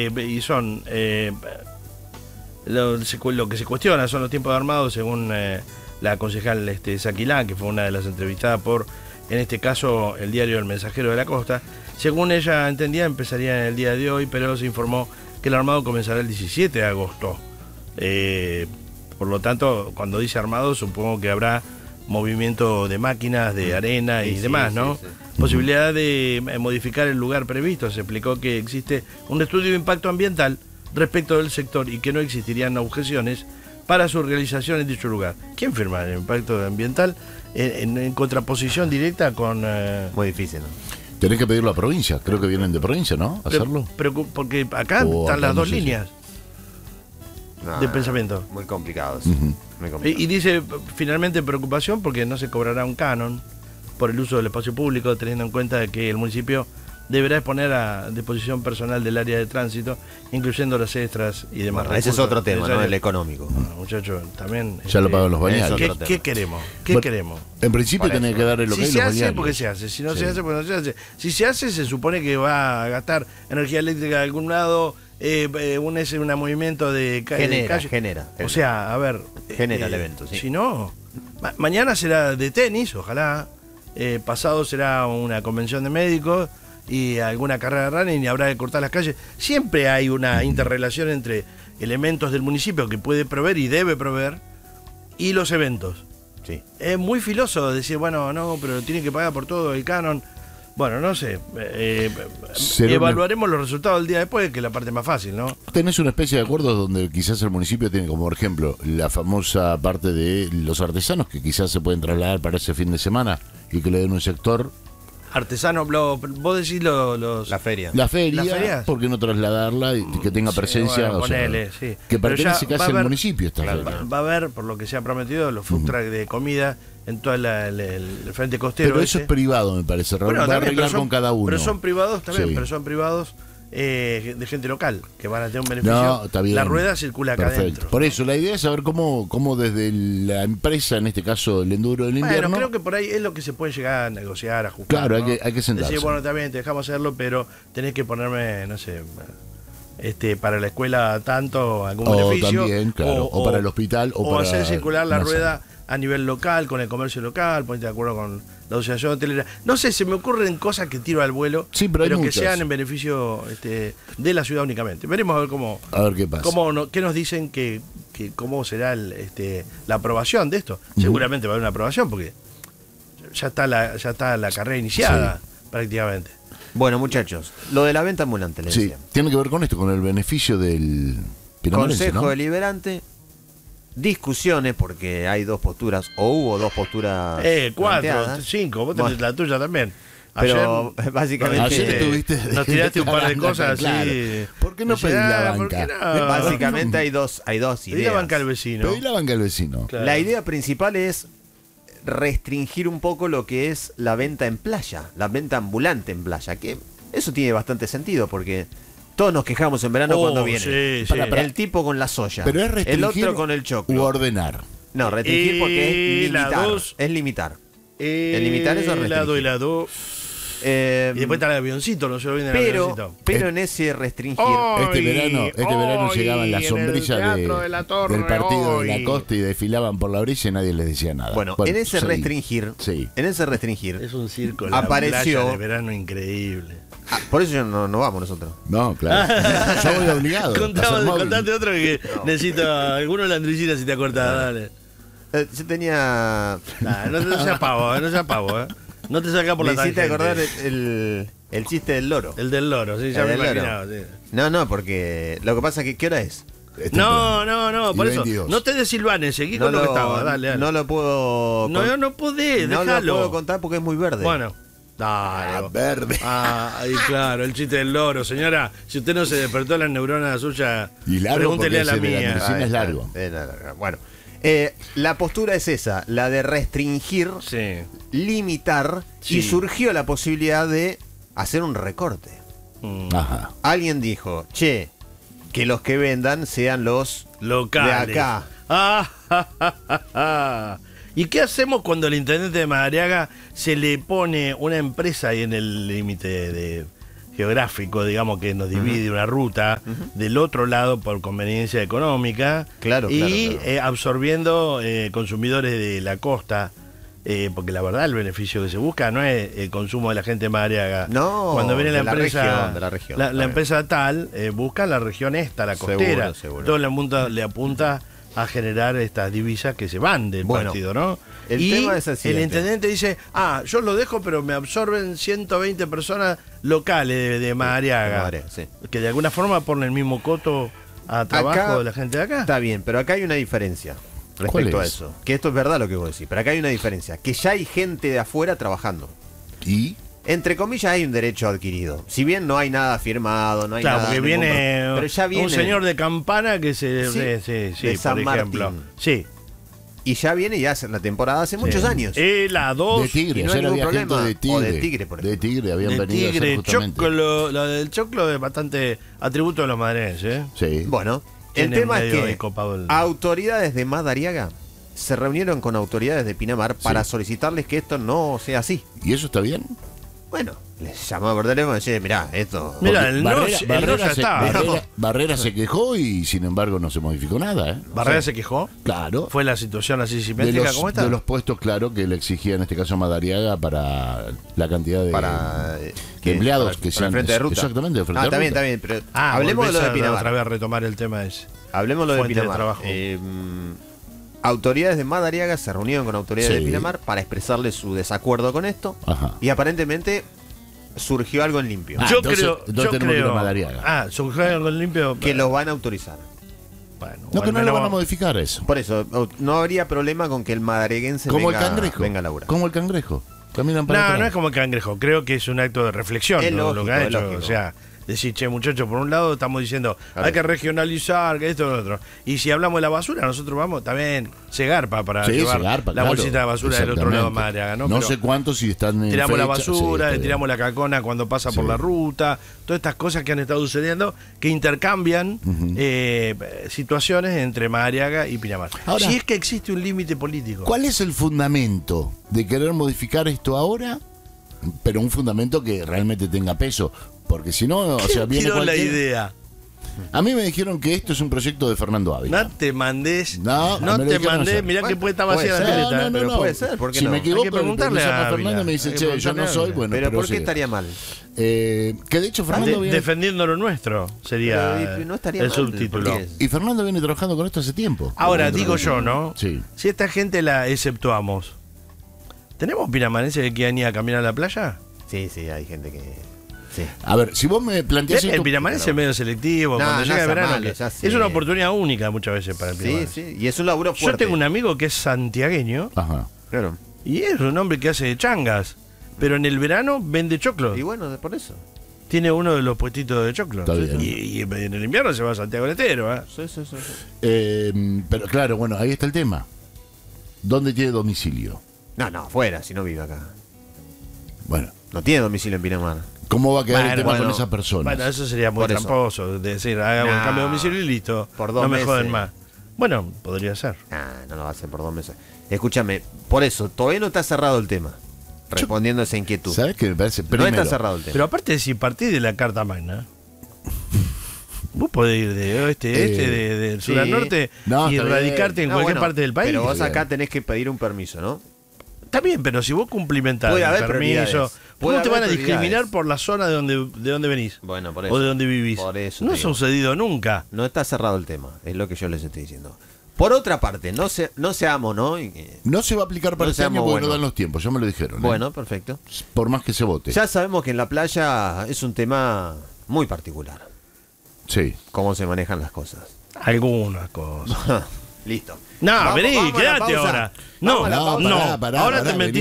Y son lo que se cuestiona son los tiempos de armado, según la concejal Saquilán, que fue una de las entrevistadas por, en este caso, el diario El Mensajero de la Costa. Según ella entendía, empezaría en el día de hoy, pero se informó que el armado comenzará el 17 de agosto. Por lo tanto, cuando dice armado, supongo que habrá movimiento de máquinas, de arena y demás, ¿no? Sí. Posibilidad de modificar el lugar previsto. Se explicó que existe un estudio de impacto ambiental respecto del sector y que no existirían objeciones para su realización en dicho lugar. ¿Quién firma el impacto ambiental en contraposición directa con...? Muy difícil, ¿no? Tenés que pedirlo a provincia, creo que vienen de provincia, ¿no? ¿Hacerlo? Pero porque acá están las dos líneas de pensamiento. Muy complicados. Muy complicado. Y dice, finalmente, preocupación porque no se cobrará un canon por el uso del espacio público, teniendo en cuenta que el municipio deberá exponer a disposición personal del área de tránsito, incluyendo las extras y demás. Bueno, ese es otro tema, ¿no? El económico. Bueno, muchachos, también... Ya lo pagan los bañales. ¿Qué queremos? ¿Qué queremos? En principio tenés que darle lo que si es se los hace, bañales. porque se hace. Si no se hace, porque no se hace. Si se hace, se supone que va a gastar energía eléctrica de algún lado, un movimiento de calle. Genera. O sea, a ver... Genera el evento, sí. Si no, mañana será de tenis, ojalá. Pasado será una convención de médicos y alguna carrera de running y habrá que cortar las calles. Siempre hay una interrelación entre elementos del municipio que puede proveer y debe proveer y los eventos. Sí. Es muy filoso decir, bueno, no, pero tiene que pagar por todo el canon. Bueno, no sé. Evaluaremos los resultados el día después, que es la parte más fácil, ¿no? Tenés una especie de acuerdos donde quizás el municipio tiene, como por ejemplo, la famosa parte de los artesanos que quizás se pueden trasladar para ese fin de semana y que le den un sector. Artesanos, vos decís los... La feria. La feria, ¿Las ferias? ¿por qué no trasladarla y que tenga presencia? Bueno, ponele, sí. Que pertenece casi al municipio esta feria. Va a haber, por lo que se ha prometido, los food truck de comida en todo el frente costero. Pero eso es privado, me parece. Bueno, va a arreglar con cada uno. Pero son privados también, sí. Pero son privados de gente local, que van a tener un beneficio. No, está bien. La rueda circula acá adentro. Por eso, la idea es saber cómo desde la empresa, en este caso el enduro del invierno... Bueno, creo que por ahí es lo que se puede llegar a negociar, a ajustar. Claro, ¿no? hay que sentarse. Decir, bueno, también te dejamos hacerlo, pero tenés que ponerme, no sé... para la escuela tanto, algún beneficio. También, claro, o para el hospital. O para hacer circular la rueda a nivel local, con el comercio local, ponerte de acuerdo con la asociación hotelera. No sé, se me ocurren cosas que tiro al vuelo, sí, pero que sean en beneficio de la ciudad únicamente. Veremos a ver qué pasa. ¿Qué nos dicen que cómo será la aprobación de esto? Seguramente va a haber una aprobación, porque ya está la carrera iniciada, prácticamente. Bueno, muchachos, lo de la venta ambulante, les decía. Tiene que ver con esto, con el beneficio del Consejo ¿no? Deliberante, discusiones, porque hay dos posturas, o hubo dos posturas 4, 5, vos tenés la tuya también. Pero básicamente ayer nos tiraste un par de cosas claro. así. ¿Por qué no pedí la banca? No? Básicamente hay dos ideas. Pedí la banca al vecino. Pedí la banca al vecino. Claro. La idea principal es restringir un poco lo que es la venta en playa, la venta ambulante en playa, que eso tiene bastante sentido porque todos nos quejamos en verano cuando viene el tipo con la soya, pero es el otro con el choclo. U ordenar. No, restringir porque es limitar. El limitar eso es restringir. Y después está el avioncito, no se lo viene el avioncito. Pero en ese restringir... Este verano llegaban las sombrillas del partido de la costa y desfilaban por la orilla y nadie les decía nada. Bueno, en ese restringir... Es un circo, apareció de verano increíble. Por eso no vamos nosotros. No, claro. Yo voy obligado. Contate otro que necesito alguno de la Andricina si te acordás, dale. Yo tenía... no seas pavo, No te sacas por la tangente. Me hiciste acordar el chiste del loro. El del loro, sí, ya me imaginaba. Sí. No, porque lo que pasa es que ¿qué hora es? No, por eso. 22. No te desilvanes, seguí con lo que estaba. Dale. No lo puedo... No podés, déjalo. No lo puedo contar porque es muy verde. Bueno. Dale. Verde. Ahí claro, el chiste del loro. Señora, si usted no se despertó la neurona suya, pregúntele a la mía. Es largo. Bueno. La postura es esa, la de restringir, limitar, y surgió la posibilidad de hacer un recorte. Ajá. Alguien dijo, que los que vendan sean los locales de acá. ¿Y qué hacemos cuando al intendente de Madariaga se le pone una empresa ahí en el límite geográfico, digamos, que nos divide una ruta del otro lado por conveniencia económica, Claro. absorbiendo consumidores de la costa. Porque la verdad el beneficio que se busca no es el consumo de la gente de Madariaga. No, cuando viene la de la empresa, región, de la región. la empresa tal busca la región esta, la costera. Seguro. Todo el mundo le apunta a generar estas divisas que se van del partido, ¿no? El tema es el siguiente. intendente dice, yo lo dejo, pero me absorben 120 personas locales de Madariaga, Sí. que de alguna forma ponen el mismo coto a trabajo Acá de la gente de acá. Está bien, pero acá hay una diferencia ¿Cuál respecto a es? eso. Que esto es verdad lo que vos decís, pero acá hay una diferencia. Que ya hay gente de afuera trabajando. Y Entre comillas hay un derecho adquirido. Si bien no hay nada firmado, no hay Claro, nada... porque viene, pero ya viene un señor de Campana que se... de San por ejemplo. Martín. Sí. Y ya viene y hace la temporada hace muchos años. La 2 de Tigre, y no hay ayer ningún había gente problema. de Tigre. O de Tigre, por ejemplo. De Tigre habían de venido a hacer Tigre, justamente. Choclo, lo del Choclo es bastante atributo de los madrileños, Sí. Bueno, el Tiene tema es medio que copado el- autoridades de Madariaga se reunieron con autoridades de Pinamar para solicitarles que esto no sea así. ¿Y eso está bien? Bueno, les llamaba por teléfono y decía, mirá, esto... Mirá, Porque el no ya está. Barrera se quejó y sin embargo no se modificó nada, ¿eh? Barrera se quejó. Claro. Fue la situación así De simétrica como esta. los puestos, claro, que le exigía en este caso Madariaga para la cantidad de, para de empleados que para sean. el frente de ruta. Exactamente, de frente de está bien, ruta. está bien, pero hablemos de lo volvés de a Pinamar. otra vez a retomar el tema ese. Hablemos de lo de Fuente de Pinamar. trabajo. Autoridades de Madariaga se reunieron con autoridades Sí. de Pinamar para expresarle su desacuerdo con esto. Ajá. Y aparentemente surgió algo en limpio. Entonces tenemos que ir a Madariaga. Surgió algo limpio. Que lo van a autorizar. Bueno, No, o que al no lo menos- van a modificar eso. Por eso, no habría problema con que el madariaguense Como venga, el cangrejo. venga a laburar. Como el cangrejo. Caminan para No, atrás. no es como el cangrejo. Creo que es un acto de reflexión Es lo lógico, que ha es hecho. lógico. O sea, decir, che, muchachos, por un lado estamos diciendo Claro. hay que regionalizar, que esto y lo otro. Y si hablamos de la basura, nosotros vamos también, se garpa para Sí, llevar se garpa, la claro. bolsita de basura del otro lado de Exactamente. Madariaga, ¿no? No Pero sé cuántos si están en tiramos la fecha. Sí, basura, está bien. tiramos la cacona cuando pasa por Sí. la ruta, todas estas cosas que han estado sucediendo que intercambian situaciones entre Madariaga y Pinamar. Ahora- si es que existe un límite político. ¿Cuál es el fundamento de querer modificar esto ahora? Pero un fundamento que realmente tenga peso. Porque si no, o sea, viene tiró la cualquier- idea? A mí me dijeron que esto es un proyecto de Fernando Ávila. No te mandés. No, No me lo te dijeron mandé. ayer. Mirá que puede estar vacía la puede ser. pileta. No, pero puede ser, ¿por qué si no? me equivoco, Hay que preguntarle me llama a Ávila. Fernando y me dice, Hay que che, yo preguntarle no a soy, Ávila. bueno, Pero ¿por qué sí. estaría mal? Que de hecho Fernando viene... Defendiendo lo nuestro sería Pero, no estaría el mal, subtítulo. porque Y Fernando viene trabajando con esto hace tiempo. Ahora, Viene digo trabajando. yo, ¿no? Sí. Si esta gente la exceptuamos, ¿tenemos pinamarenses que quieran ir a caminar a la playa? Sí, hay gente que... Sí. A ver, si vos me planteás El esto... pinamarense es medio selectivo. No, cuando no llega el sea verano, malo, que ya sé. es una oportunidad única muchas veces para el Sí, pinamarense. y es un laburo Yo fuerte. tengo un amigo que es santiagueño Ajá. Claro. y es un hombre que hace changas, pero en el verano vende choclo. Y bueno, por eso. Tiene uno de los puestitos de choclo. Está bien. Y en el invierno se va a Santiago del Estero, ¿eh? Sí. Pero claro, bueno, ahí está el tema. ¿Dónde tiene domicilio? No, fuera, si no vive acá. Bueno, No tiene domicilio en Pinamar. ¿cómo va a quedar el Bueno, tema bueno. con esas personas? Bueno, eso sería muy Por eso. tramposo. De decir, hagamos el No. cambio de domicilio y listo. Por 2 no me meses. joden más. Bueno, podría ser. No lo va a hacer por 2 meses. Escúchame, por eso, todavía no está cerrado el tema. Respondiendo a esa inquietud. ¿Sabes qué me parece? No Primero, está cerrado el tema. Pero aparte, si partís de la Carta Magna, vos podés ir de oeste a este, del sur sí. al norte No, y está bien. radicarte en No, cualquier bueno, parte del país. Pero vos Está acá bien. tenés que pedir un permiso, ¿no? Está bien, pero si vos cumplimentás Puede el haber permiso, prioridades. ¿cómo Puede te van a haber discriminar prioridades. por la zona de donde venís? Bueno, por O de donde vivís. Por eso No te ha digo. sucedido nunca. No está cerrado el tema, es lo que yo les estoy diciendo. Por otra parte, no seamos, ¿no? no se va a aplicar para No este año seamos porque no buenos. dan los tiempos, ya me lo dijeron. ¿eh? Bueno, perfecto. Por más que se vote. Ya sabemos que en la playa es un tema muy particular. Sí. Cómo se manejan las cosas. Algunas cosas. Listo. No, Vamos- vení, vamos a la quédate pausa. ahora. No, Vamos a la pausa. no. Pará, Ahora pará, te metiste